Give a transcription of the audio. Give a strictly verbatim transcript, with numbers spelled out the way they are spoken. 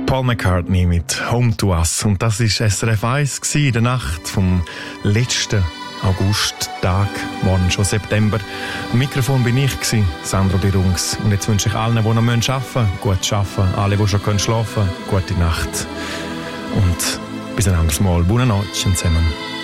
Paul McCartney mit «Home to Us». Und das war S R F eins in der Nacht vom letzten Augusttag, morgen schon September. Am Mikrofon bin ich, Sandro Birungs. Und jetzt wünsche ich allen, die noch arbeiten müssen, gut arbeiten. Alle, die schon schlafen können, gute Nacht. Und bis ein anderes Mal. Buona notte zusammen.